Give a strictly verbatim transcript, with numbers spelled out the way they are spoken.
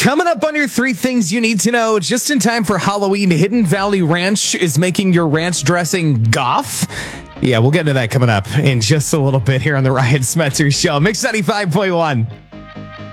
Coming up on your three things you need to know just in time for Halloween, Hidden Valley Ranch is making your ranch dressing goth. Yeah, we'll get into that coming up in just a little bit here on the Ryan Spencer Show. Mix ninety-five point one.